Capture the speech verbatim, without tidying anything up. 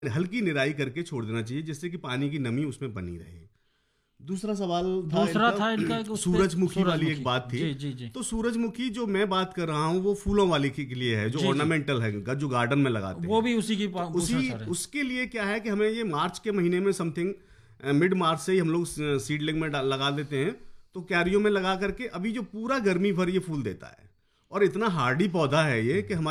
हल्की निराई करके छोड़ देना चाहिए, जिससे कि पानी की नमी उसमें बनी रहे। दूसरा सवाल था दूसरा इनका, था इनका एक उस पे- सूरजमुखी वाली सूरजमुखी। एक बात थी। जी जी जी तो सूरजमुखी जो मैं बात कर रहा हूँ वो फूलों वाली के लिए है, जो जी, जी। ऑर्नामेंटल है, जो गार्डन में लगाते वो हैं। भी उसी की तो पा- पूछना उसी चाह रहे हैं। उसके लिए क्या है कि हमें ये मार्च के महीने में समथिंग मिड मार्च से ही हम लोग सीडलिंग में डा- लगा देते हैं। तो क्यारियों में लगा करके अभी जो पूरा गर्मी भर ये फूल देता है, और इतना हार्डी पौधा है ये कि हमारे